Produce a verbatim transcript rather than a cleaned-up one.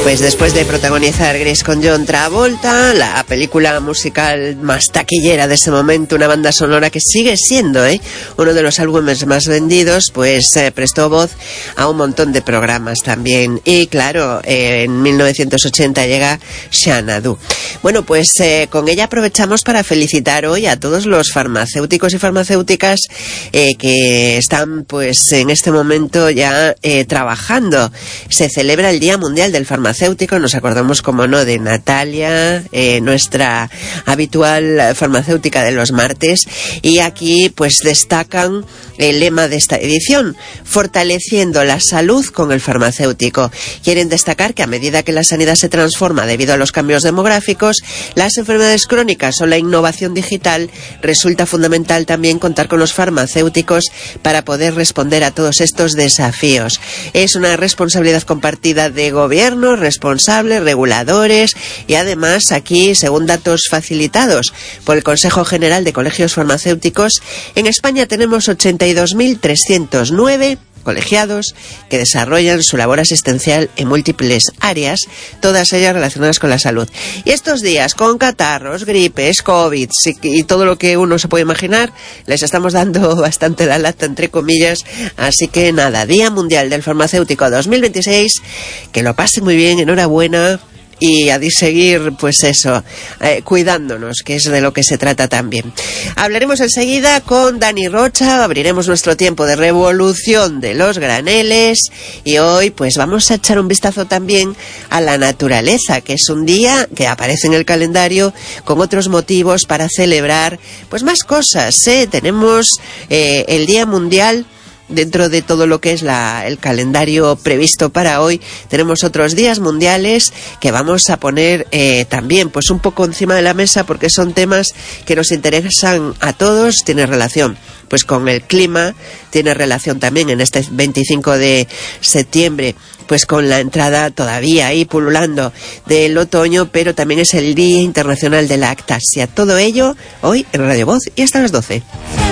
Pues después de protagonizar Grease con John Travolta, la película musical más taquillera de ese momento, una banda sonora que sigue siendo ¿eh? uno de los álbumes más vendidos, pues eh, prestó voz a un montón de programas también. Y claro, eh, en mil novecientos ochenta llega Xanadu. Bueno, pues eh, con ella aprovechamos para felicitar hoy a todos los farmacéuticos y farmacéuticas eh, que están pues en este momento ya eh, trabajando. Se celebra el Día Mundial del Farmacéutico, nos acordamos como no de Natalia, eh, nuestra habitual farmacéutica de los martes, y aquí pues destacan el lema de esta edición: fortaleciendo la salud con el farmacéutico. Quieren destacar que a medida que la sanidad se transforma debido a los cambios demográficos, las enfermedades crónicas o la innovación digital, resulta fundamental también contar con los farmacéuticos para poder responder a todos estos desafíos. Es una responsabilidad compartida de gobiernos, responsables, reguladores, y además aquí, según datos facilitados por el Consejo General de Colegios Farmacéuticos, en España tenemos ochenta y dos mil trescientos nueve colegiados que desarrollan su labor asistencial en múltiples áreas, todas ellas relacionadas con la salud. Y estos días, con catarros, gripes, COVID y todo lo que uno se puede imaginar, les estamos dando bastante la lata, entre comillas. Así que nada, Día Mundial del Farmacéutico dos mil veintiséis, que lo pase muy bien, enhorabuena. Y a seguir, pues eso, eh, cuidándonos, que es de lo que se trata también. Hablaremos enseguida con Dani Rocha, abriremos nuestro tiempo de revolución de los graneles, y hoy pues vamos a echar un vistazo también a la naturaleza, que es un día que aparece en el calendario con otros motivos para celebrar pues más cosas, ¿eh? Tenemos eh, el Día Mundial. Dentro de todo lo que es la, el calendario previsto para hoy, tenemos otros días mundiales que vamos a poner eh, también pues un poco encima de la mesa, porque son temas que nos interesan a todos. Tiene relación pues con el clima, tiene relación también en este veinticinco de septiembre pues con la entrada todavía ahí pululando del otoño, pero también es el Día Internacional de la Lactasia. Todo ello hoy en Radio Voz y hasta las doce.